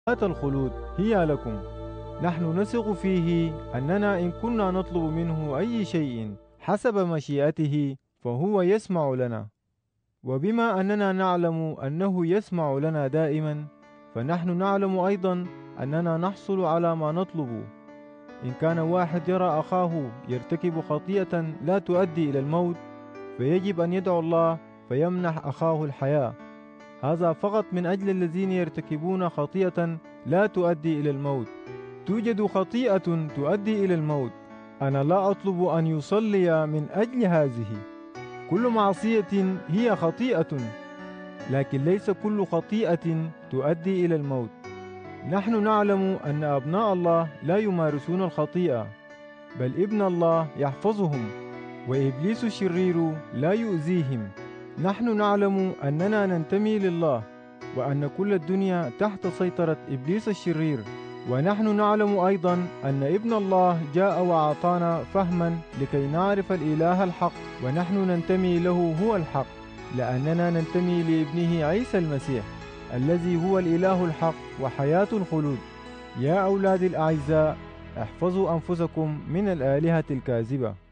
حياة الخلود هي لكم. نحن نثق فيه أننا إن كنا نطلب منه أي شيء حسب مشيئته فهو يسمع لنا، وبما أننا نعلم أنه يسمع لنا دائما، فنحن نعلم أيضا أننا نحصل على ما نطلب. إن كان واحد يرى أخاه يرتكب خطيئة لا تؤدي إلى الموت، فيجب أن يدعو الله فيمنح أخاه الحياة. هذا فقط من أجل الذين يرتكبون خطيئة لا تؤدي إلى الموت. توجد خطيئة تؤدي إلى الموت، أنا لا أطلب أن يصلي من أجل هذه. كل معصية هي خطيئة، لكن ليس كل خطيئة تؤدي إلى الموت. نحن نعلم أن أبناء الله لا يمارسون الخطيئة، بل ابن الله يحفظهم، وإبليس الشرير لا يؤذيهم. نحن نعلم أننا ننتمي لله، وأن كل الدنيا تحت سيطرة إبليس الشرير. ونحن نعلم أيضا أن ابن الله جاء وأعطانا فهما لكي نعرف الإله الحق، ونحن ننتمي له هو الحق، لأننا ننتمي لابنه عيسى المسيح الذي هو الإله الحق وحياة الخلود. يا أولادي الأعزاء، احفظوا أنفسكم من الآلهة الكاذبة.